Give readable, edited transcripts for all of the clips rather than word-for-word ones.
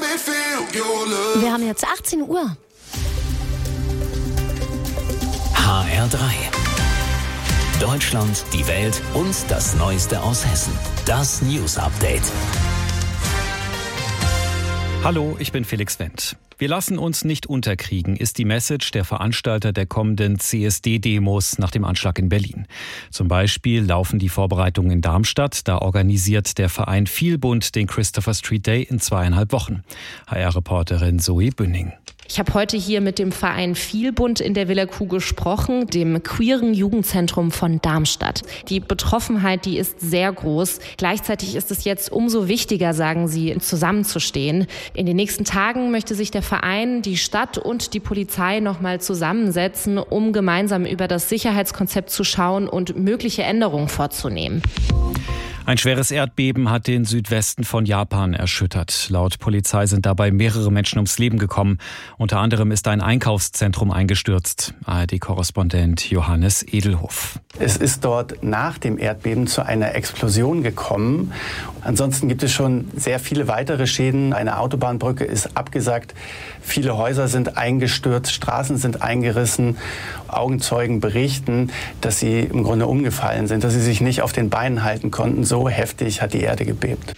Wir haben jetzt 18 Uhr. HR3. Deutschland, die Welt und das Neueste aus Hessen. Das News Update. Hallo, ich bin Felix Wendt. Wir lassen uns nicht unterkriegen, ist die Message der Veranstalter der kommenden CSD-Demos nach dem Anschlag in Berlin. Zum Beispiel laufen die Vorbereitungen in Darmstadt. Da organisiert der Verein Vielbund den Christopher Street Day in 2,5 Wochen. HR-Reporterin Zoe Bünning. Ich habe heute hier mit dem Verein Vielbund in der Villa Kuh gesprochen, dem queeren Jugendzentrum von Darmstadt. Die Betroffenheit, die ist sehr groß. Gleichzeitig ist es jetzt umso wichtiger, sagen sie, zusammenzustehen. In den nächsten Tagen möchte sich der Verein, die Stadt und die Polizei nochmal zusammensetzen, um gemeinsam über das Sicherheitskonzept zu schauen und mögliche Änderungen vorzunehmen. Ein schweres Erdbeben hat den Südwesten von Japan erschüttert. Laut Polizei sind dabei mehrere Menschen ums Leben gekommen. Unter anderem ist ein Einkaufszentrum eingestürzt. ARD-Korrespondent Johannes Edelhoff. Es ist dort nach dem Erdbeben zu einer Explosion gekommen. Ansonsten gibt es schon sehr viele weitere Schäden. Eine Autobahnbrücke ist abgesackt. Viele Häuser sind eingestürzt, Straßen sind eingerissen. Augenzeugen berichten, dass sie im Grunde umgefallen sind, dass sie sich nicht auf den Beinen halten konnten. So heftig hat die Erde gebebt.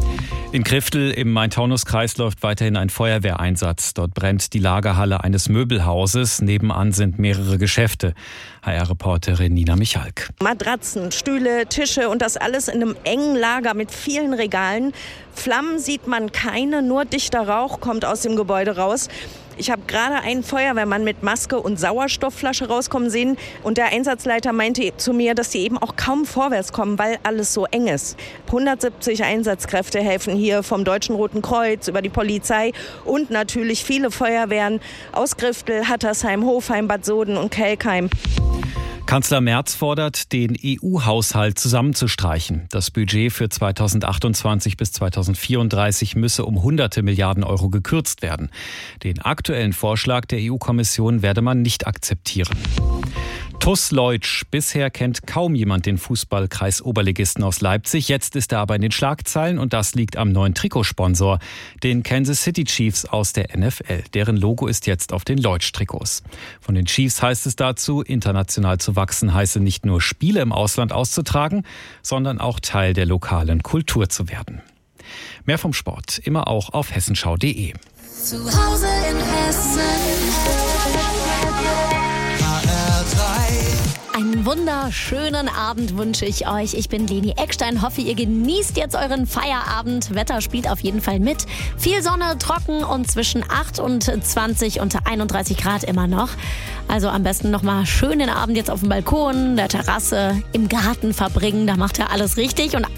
In Kriftel im Main-Taunus-Kreis läuft weiterhin ein Feuerwehreinsatz. Dort brennt die Lagerhalle eines Möbelhauses. Nebenan sind mehrere Geschäfte. HR-Reporterin Nina Michalk. Matratzen, Stühle, Tische und das alles in einem engen Lager mit vielen Regalen. Flammen sieht man keine, nur dichter Rauch kommt aus dem Gebäude raus. Ich habe gerade einen Feuerwehrmann mit Maske und Sauerstoffflasche rauskommen sehen. Und der Einsatzleiter meinte zu mir, dass sie eben auch kaum vorwärts kommen, weil alles so eng ist. 170 Einsatzkräfte helfen hier vom Deutschen Roten Kreuz über die Polizei und natürlich viele Feuerwehren aus Griftel, Hattersheim, Hofheim, Bad Soden und Kelkheim. Kanzler Merz fordert, den EU-Haushalt zusammenzustreichen. Das Budget für 2028 bis 2034 müsse um hunderte Milliarden Euro gekürzt werden. Den aktuellen Vorschlag der EU-Kommission werde man nicht akzeptieren. TuS Leutsch. Bisher kennt kaum jemand den Fußballkreis Oberligisten aus Leipzig. Jetzt ist er aber in den Schlagzeilen und das liegt am neuen Trikotsponsor, den Kansas City Chiefs aus der NFL. Deren Logo ist jetzt auf den Leutsch-Trikots. Von den Chiefs heißt es dazu, international zu wachsen heiße nicht nur Spiele im Ausland auszutragen, sondern auch Teil der lokalen Kultur zu werden. Mehr vom Sport immer auch auf hessenschau.de. Zu Hause in Hessen. Einen wunderschönen Abend wünsche ich euch. Ich bin Leni Eckstein. Hoffe, ihr genießt jetzt euren Feierabend. Wetter spielt auf jeden Fall mit. Viel Sonne, trocken und zwischen 8 und 20 und 31 Grad immer noch. Also am besten nochmal schön den Abend jetzt auf dem Balkon, der Terrasse, im Garten verbringen. Da macht ihr alles richtig. Und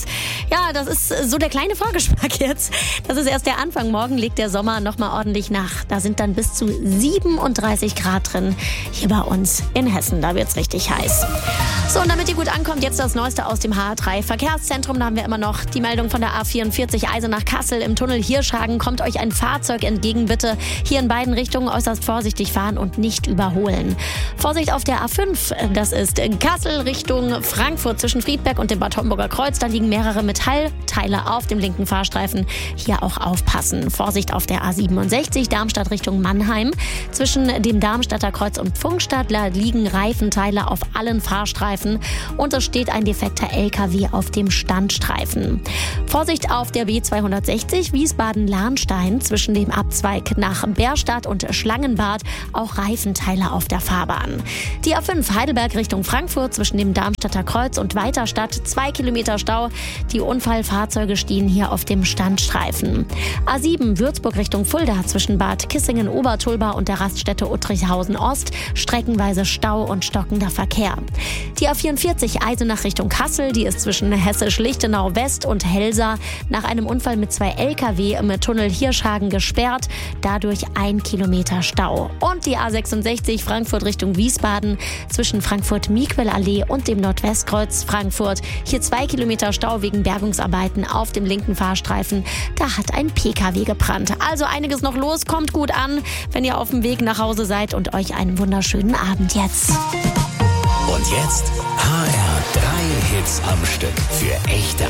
das ist so der kleine Vorgeschmack jetzt. Das ist erst der Anfang. Morgen legt der Sommer nochmal ordentlich nach. Da sind dann bis zu 37 Grad drin hier bei uns in Hessen. Da wird's richtig heiß. So, und damit ihr gut ankommt, jetzt das Neueste aus dem HR3 Verkehrszentrum. Da haben wir immer noch die Meldung von der A44 Eisenach-Kassel. Im Tunnel Hirschhagen kommt euch ein Fahrzeug entgegen. Bitte hier in beiden Richtungen äußerst vorsichtig fahren und nicht überholen. Vorsicht auf der A5, das ist Kassel Richtung Frankfurt zwischen Friedberg und dem Bad Homburger Kreuz. Da liegen mehrere Metallteile auf dem linken Fahrstreifen. Hier auch aufpassen. Vorsicht auf der A67 Darmstadt Richtung Mannheim. Zwischen dem Darmstadter Kreuz und Pfungstadt liegen Reifenteile auf allen Fahrstreifen und es steht ein defekter LKW auf dem Standstreifen. Vorsicht auf der B260 Wiesbaden-Lahnstein zwischen dem Abzweig nach Bärstadt und Schlangenbad, auch Reifenteile auf der Fahrbahn. Die A5 Heidelberg Richtung Frankfurt zwischen dem Darmstadter Kreuz und Weiterstadt 2 Kilometer Stau. Die Unfallfahrzeuge stehen hier auf dem Standstreifen. A7 Würzburg Richtung Fulda zwischen Bad Kissingen-Obertulba und der Raststätte Uttrichhausen Ost streckenweise Stau und stockender Verkehr. Die A44 Eisenach Richtung Kassel, die ist zwischen Hessisch-Lichtenau West und Helsa nach einem Unfall mit 2 LKW im Tunnel Hirschhagen gesperrt, dadurch 1 Kilometer Stau. Und die A66 Frankfurt Richtung Wiesbaden zwischen Frankfurt-Miquel-Allee und dem Nordwestkreuz Frankfurt. Hier 2 Kilometer Stau wegen Bergungsarbeiten auf dem linken Fahrstreifen. Da hat ein PKW gebrannt. Also einiges noch los, kommt gut an, wenn ihr auf dem Weg nach Hause seid und euch einen wunderschönen Abend jetzt. Und jetzt HR3 Hits am Stück für echte